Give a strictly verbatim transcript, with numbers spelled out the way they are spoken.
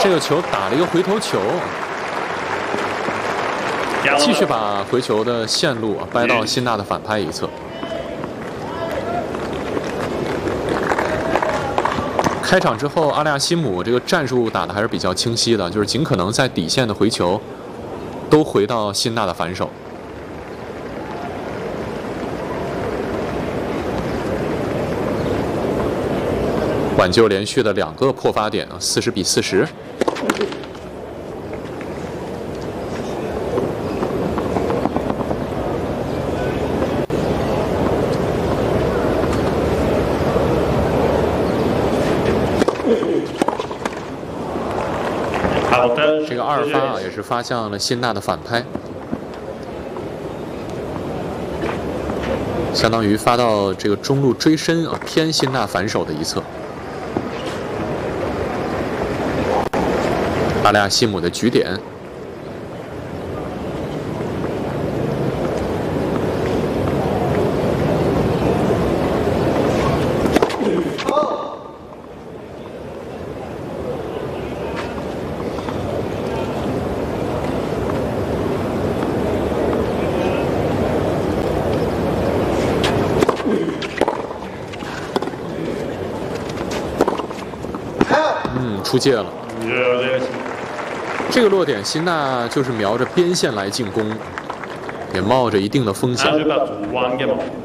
这个球打了一个回头球，继续把回球的线路啊掰到辛纳的反拍一侧。开场之后，阿利亚西姆这个战术打得还是比较清晰的，就是尽可能在底线的回球都回到辛纳的反手。挽救连续的两个破发点啊，四十比四十。 好的， 这个二发啊，也是发向了辛纳的反拍，相当于发到这个中路追身啊，偏辛纳反手的一侧。阿利亚西姆的局点，嗯，出界了。这个落点，辛纳就是瞄着边线来进攻，也冒着一定的风险。